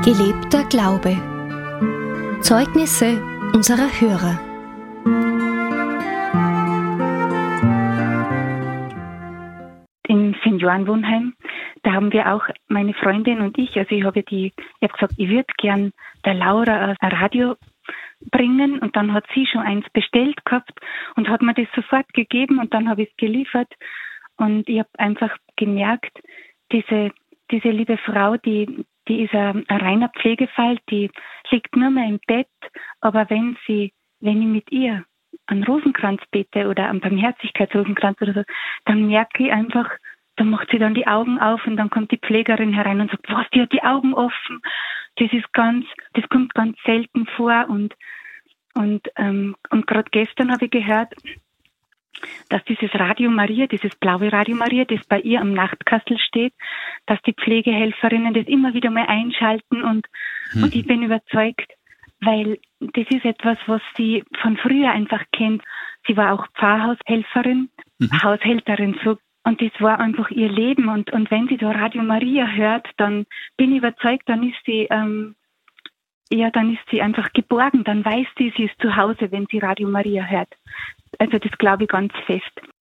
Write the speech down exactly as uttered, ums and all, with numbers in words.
Gelebter Glaube. Zeugnisse unserer Hörer. Im Seniorenwohnheim, da haben wir auch, meine Freundin und ich, also ich habe die, ich habe gesagt, ich würde gern der Laura ein Radio bringen, und dann hat sie schon eins bestellt gehabt und hat mir das sofort gegeben, und dann habe ich es geliefert, und ich habe einfach gemerkt, diese, diese liebe Frau, die, die ist ein, ein reiner Pflegefall, die liegt nur mehr im Bett, aber wenn sie, wenn ich mit ihr einen Rosenkranz bete oder einen Barmherzigkeitsrosenkranz oder so, dann merke ich einfach, da macht sie dann die Augen auf, und dann kommt die Pflegerin herein und sagt, was, die hat die Augen offen. Das ist ganz, das kommt ganz selten vor, und und ähm, und gerade gestern habe ich gehört, dass dieses Radio Maria, dieses blaue Radio Maria, das bei ihr am Nachtkastel steht, dass die Pflegehelferinnen das immer wieder mal einschalten, und hm. und ich bin überzeugt, weil das ist etwas, was sie von früher einfach kennt. Sie war auch Pfarrhaushelferin, mhm. Haushälterin, so. Und das war einfach ihr Leben. Und, und wenn sie da Radio Maria hört, dann bin ich überzeugt, dann ist sie, ähm, ja, dann ist sie einfach geborgen. Dann weiß sie, sie ist zu Hause, wenn sie Radio Maria hört. Also das glaube ich ganz fest.